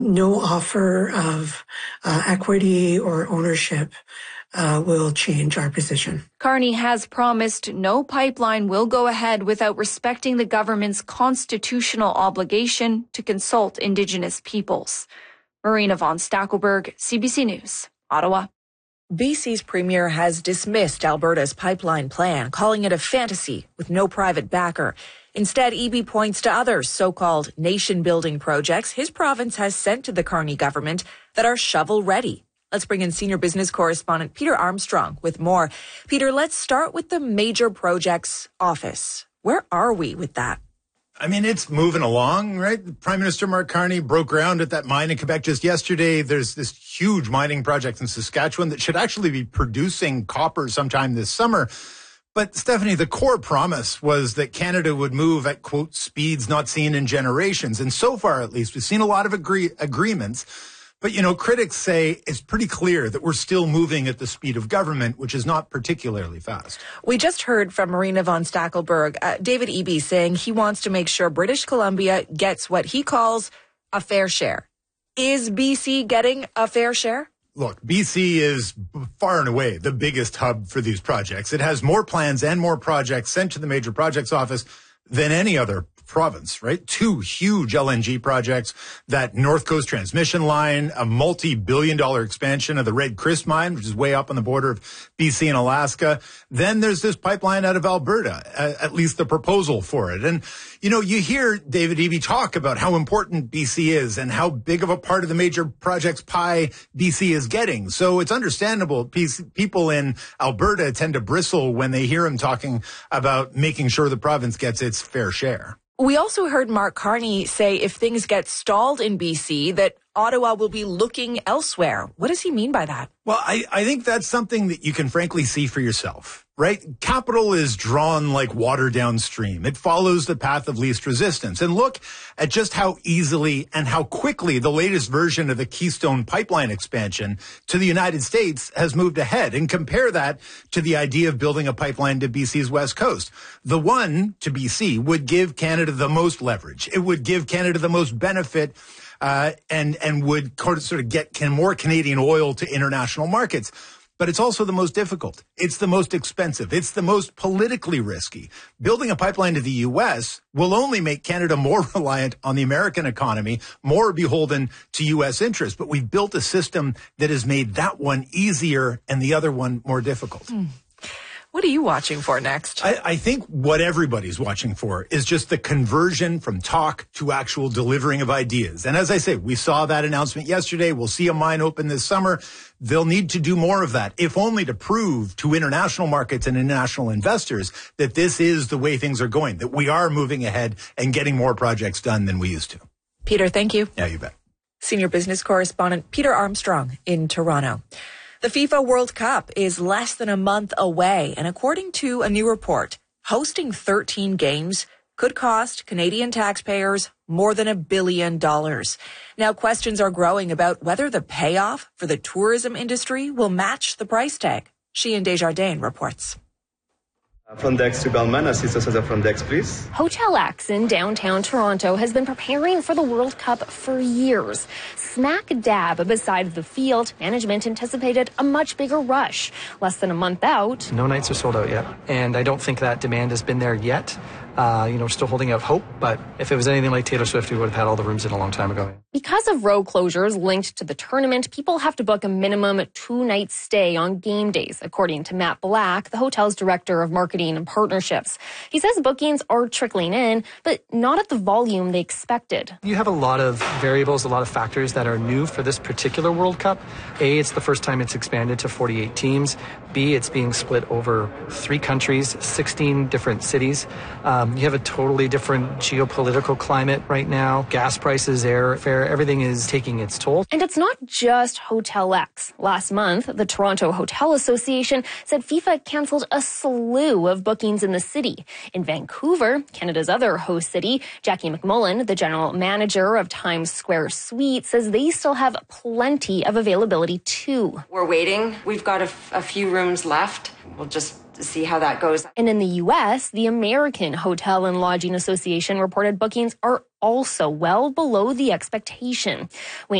No offer of equity or ownership will change our position. Carney has promised no pipeline will go ahead without respecting the government's constitutional obligation to consult Indigenous peoples. Marina von Stackelberg, CBC News, Ottawa. BC's premier has dismissed Alberta's pipeline plan, calling it a fantasy with no private backer. Instead, Eby points to other so-called nation-building projects his province has sent to the Carney government that are shovel-ready. Let's bring in senior business correspondent Peter Armstrong with more. Peter, let's start with the Major Projects Office. Where are we with that? I mean, it's moving along, right? Prime Minister Mark Carney broke ground at that mine in Quebec just yesterday. There's this huge mining project in Saskatchewan that should actually be producing copper sometime this summer. But Stephanie, the core promise was that Canada would move at, quote, speeds not seen in generations. And so far, at least, we've seen a lot of agreements. But, you know, critics say it's pretty clear that we're still moving at the speed of government, which is not particularly fast. We just heard from Marina von Stackelberg, David Eby, saying he wants to make sure British Columbia gets what he calls a fair share. Is BC getting a fair share? Look, BC is far and away the biggest hub for these projects. It has more plans and more projects sent to the Major Projects Office than any other province, right? 2 huge LNG projects, that North Coast transmission line, a multi-billion-dollar expansion of the Red Chris mine, which is way up on the border of BC and Alaska. Then there's this pipeline out of Alberta, at least the proposal for it. And, you know, you hear David Eby talk about how important BC is and how big of a part of the major projects pie BC is getting. So it's understandable. People in Alberta tend to bristle when they hear him talking about making sure the province gets its fair share. We also heard Mark Carney say if things get stalled in BC, that Ottawa will be looking elsewhere. What does he mean by that? Well, I think that's something that you can frankly see for yourself, right? Capital is drawn like water downstream. It follows the path of least resistance. And look at just how easily and how quickly the latest version of the Keystone Pipeline expansion to the United States has moved ahead, and compare that to the idea of building a pipeline to BC's west coast. The one to BC would give Canada the most leverage. It would give Canada the most benefit and would sort of get more Canadian oil to international markets. But it's also the most difficult. It's the most expensive. It's the most politically risky. Building a pipeline to the U.S. will only make Canada more reliant on the American economy, more beholden to U.S. interests. But we've built a system that has made that one easier and the other one more difficult. What are you watching for next? I think what everybody's watching for is just the conversion from talk to actual delivering of ideas. And as I say, we saw that announcement yesterday. We'll see a mine open this summer. They'll need to do more of that, if only to prove to international markets and international investors that this is the way things are going, that we are moving ahead and getting more projects done than we used to. Peter, thank you. Yeah, you bet. Senior business correspondent Peter Armstrong in Toronto. The FIFA World Cup is less than a month away, and according to a new report, hosting 13 games could cost Canadian taxpayers more than $1 billion. Now, questions are growing about whether the payoff for the tourism industry will match the price tag. Sheehan Desjardins reports. Front desk to Bellman, assist us as a front desk, please. Hotel X in downtown Toronto has been preparing for the World Cup for years. Smack dab beside the field, management anticipated a much bigger rush. Less than a month out. No nights are sold out yet, and I don't think that demand has been there yet. We're still holding out hope, but if it was anything like Taylor Swift, we would have had all the rooms in a long time ago. Because of road closures linked to the tournament, people have to book a minimum 2-night stay on game days, according to Matt Black, the hotel's director of marketing and partnerships. He says bookings are trickling in, but not at the volume they expected. You have a lot of variables, a lot of factors that are new for this particular World Cup. A, it's the first time it's expanded to 48 teams. B, it's being split over 3 countries, 16 different cities. You have a totally different geopolitical climate right now. Gas prices, airfare, everything is taking its toll. And it's not just Hotel X. Last month, the Toronto Hotel Association said FIFA canceled a slew of bookings in the city. In Vancouver, Canada's other host city, Jackie McMullen, the general manager of Times Square Suites, says they still have plenty of availability too. We're waiting. We've got a few rooms left. We'll just see how that goes. And in the U.S., the American Hotel and Lodging Association reported bookings are also well below the expectation.